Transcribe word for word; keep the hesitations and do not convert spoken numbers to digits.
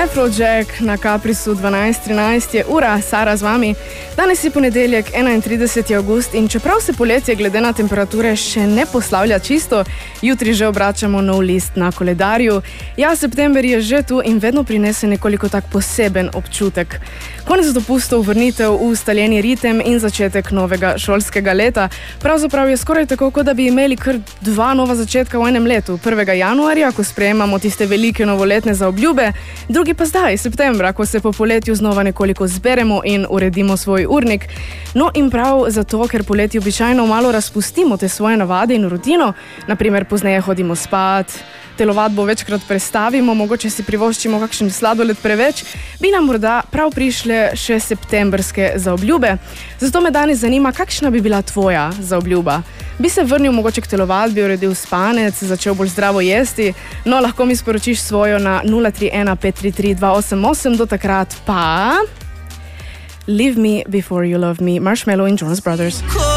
Afrojack na Caprisu dvanajst trinajst je ura, Sara z vami. Danes je ponedeljek, enaintrideseti avgust in čeprav se poletje glede na temperature še ne poslavlja čisto, jutri že obračamo nov list na koledarju. Ja, september je že tu in vedno prinese nekoliko tak poseben občutek. Konec dopustov, vrnitev v ustaljeni ritem in začetek novega šolskega leta. Pravzaprav je skoraj tako, kot da bi imeli kar dva nova začetka v enem letu. prvega januarja, ko sprejemamo tiste velike novoletne zaobljube, drugi pa zdaj, septembra, ko se po poletju znova nekoliko zberemo in uredimo svoj urnik. No in prav zato, ker poleti običajno malo razpustimo te svoje navade in rutino, naprimer pozneje hodimo spat, telovadbo večkrat prestavimo, mogoče si privoščimo kakšen sladoled preveč, bi nam morda prav prišle še septembrske zaobljube. Zato me danes zanima, kakšna bi bila tvoja zaobljuba. Bi se vrnil mogoče k telovadbi, uredil spanec, začel bolj zdravo jesti? No, lahko mi sporočiš svojo na nula tri ena pet tri tri dva osem osem, do takrat pa... Leave Me Before You Love Me, Marshmello in Jonas Brothers.